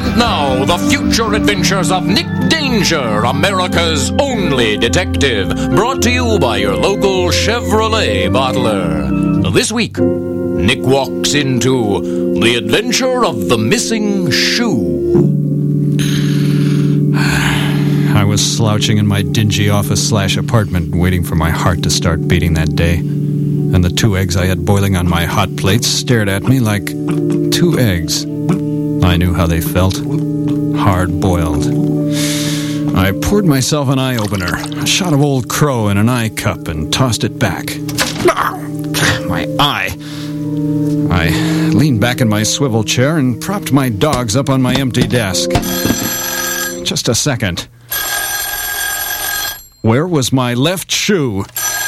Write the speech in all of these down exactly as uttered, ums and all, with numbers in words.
And now, the future adventures of Nick Danger, America's only detective, brought to you by your local Chevrolet bottler. This week, Nick walks into the adventure of the missing shoe. I was slouching in my dingy office-slash-apartment, waiting for my heart to start beating that day. And the two eggs I had boiling on my hot plate stared at me like two eggs. I knew how they felt. Hard-boiled. I poured myself an eye-opener, a shot of Old Crow in an eye cup, and tossed it back. My eye. I leaned back in my swivel chair and propped my dogs up on my empty desk. Just a second. Where was my left shoe?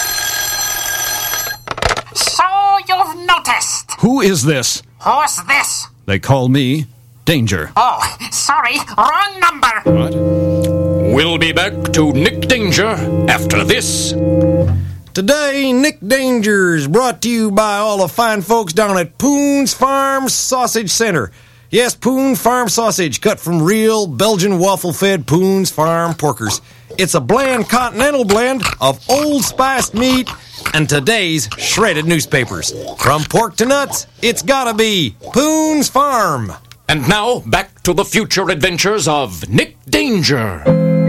So you've noticed. Who is this? Who's this? They call me Danger. Oh, sorry, wrong number. What? We'll be back to Nick Danger after this. Today, Nick Danger is brought to you by all the fine folks down at Poon's Farm Sausage Center. Yes, Poon Farm Sausage, cut from real Belgian waffle-fed Poon's Farm porkers. It's a bland continental blend of old spiced meat and today's shredded newspapers. From pork to nuts, it's gotta be Poon's Farm. And now, back to the future adventures of Nick Danger.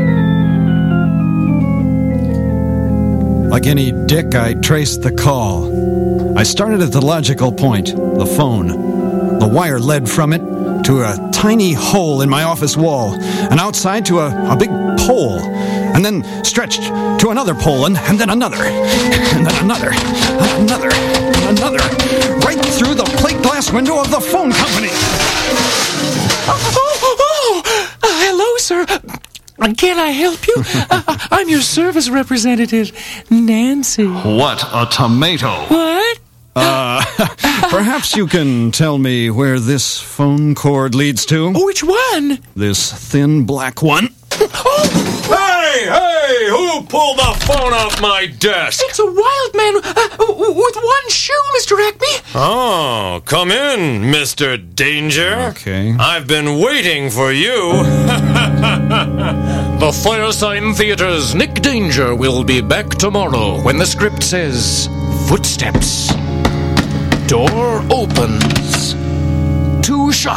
Like any dick, I traced the call. I started at the logical point, the phone. The wire led from it to a tiny hole in my office wall, and outside to a, a big pole, and then stretched to another pole, and, and then another, and then another, and another, and another, right through the plate glass window of the phone company. Oh, oh, oh. Uh, hello, sir. Can I help you? uh, I'm your service representative, Nancy. What a tomato. What? Uh, perhaps you can tell me where this phone cord leads to? Which one? This thin black one. Oh! Hey, hey, who pulled the phone off my desk? It's a wild man uh, with one shoe, Mister Acme. Oh, come in, Mister Danger. Okay. I've been waiting for you. The Firesign Theater's Nick Danger will be back tomorrow when the script says, footsteps. Door opens.